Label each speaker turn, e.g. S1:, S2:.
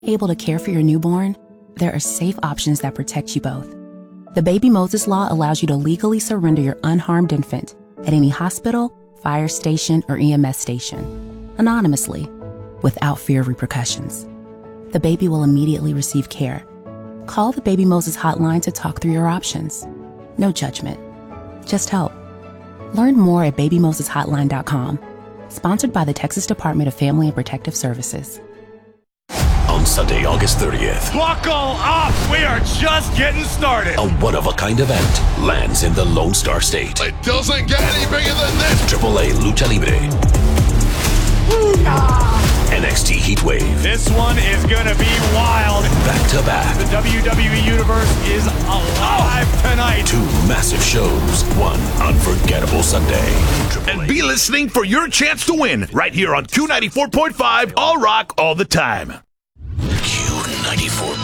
S1: Able to care for your newborn? There are safe options that protect you both. The Baby Moses Law allows you to legally surrender your unharmed infant at any hospital, fire station, or EMS station, anonymously, without fear of repercussions. The baby will immediately receive care. Call the Baby Moses hotline to talk through your options. No judgment, just help. Learn more at babymoseshotline.com. Sponsored by the Texas Department of Family and Protective Services.
S2: On Sunday, August 30th,
S3: buckle up! We are just getting started.
S2: A one-of-a-kind event lands in the Lone Star State.
S4: It doesn't get any bigger than this.
S2: AAA Lucha Libre. NXT Heatwave.
S3: This one is gonna be wild.
S2: Back to back.
S3: The WWE Universe is alive tonight.
S2: Two massive shows. One unforgettable Sunday.
S5: And be listening for your chance to win right here on Q94.5 All Rock All the Time.